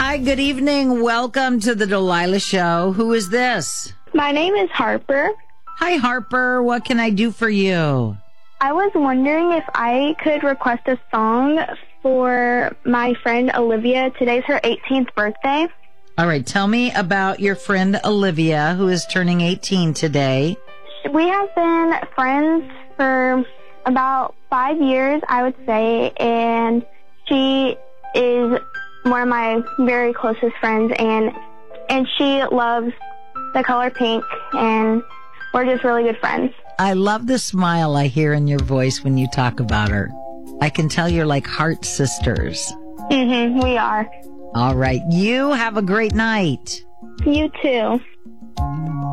Hi, good evening. Welcome to the Delilah Show. Who is this? My name is Harper. Hi, Harper. What can I do for you? I was wondering if I could request a song for my friend Olivia. Today's her 18th birthday. All right, tell me about your friend Olivia, who is turning 18 today. We have been friends for about 5 years, I would say, and she is one of my very closest friends, and she loves the color pink, and we're just really good friends. I love the smile I hear in your voice when you talk about her. I can tell you're like heart sisters. We are. All right, you have a great night. You too.